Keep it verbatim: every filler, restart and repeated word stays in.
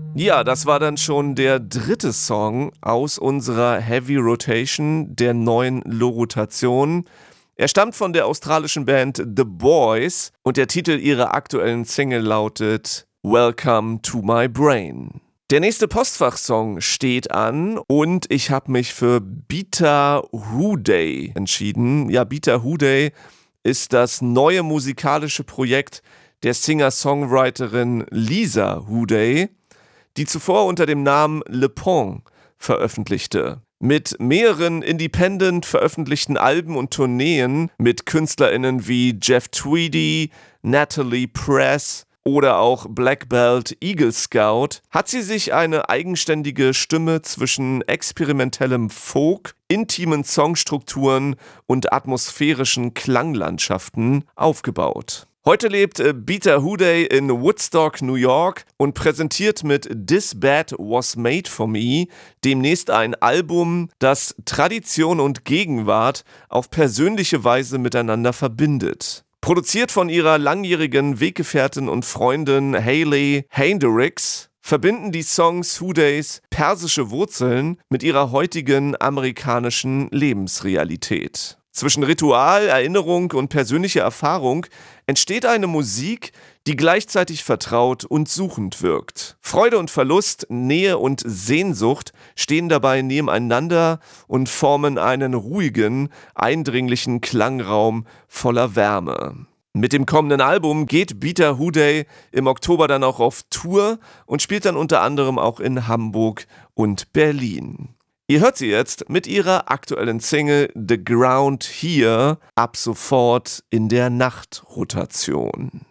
Ja, das war dann schon der dritte Song aus unserer Heavy Rotation, der neuen Lo-Rotation. Er stammt von der australischen Band The Boys und der Titel ihrer aktuellen Single lautet Welcome to My Brain. Der nächste Postfachsong steht an und ich habe mich für Beata Hooday entschieden. Ja, Beata Hooday ist das neue musikalische Projekt der Singer-Songwriterin Lisa Hooday, die zuvor unter dem Namen Le Pont veröffentlichte. Mit mehreren independent veröffentlichten Alben und Tourneen mit KünstlerInnen wie Jeff Tweedy, Natalie Press oder auch Black Belt Eagle Scout hat sie sich eine eigenständige Stimme zwischen experimentellem Folk, intimen Songstrukturen und atmosphärischen Klanglandschaften aufgebaut. Heute lebt äh, Beata Hooday in Woodstock, New York und präsentiert mit This Bed Was Made For Me demnächst ein Album, das Tradition und Gegenwart auf persönliche Weise miteinander verbindet. Produziert von ihrer langjährigen Weggefährtin und Freundin Hayley Hendricks verbinden die Songs Hoodays persische Wurzeln mit ihrer heutigen amerikanischen Lebensrealität. Zwischen Ritual, Erinnerung und persönlicher Erfahrung entsteht eine Musik, die gleichzeitig vertraut und suchend wirkt. Freude und Verlust, Nähe und Sehnsucht stehen dabei nebeneinander und formen einen ruhigen, eindringlichen Klangraum voller Wärme. Mit dem kommenden Album geht Beata Hooday im Oktober dann auch auf Tour und spielt dann unter anderem auch in Hamburg und Berlin. Ihr hört sie jetzt mit ihrer aktuellen Single The Ground Here ab sofort in der Nachtrotation.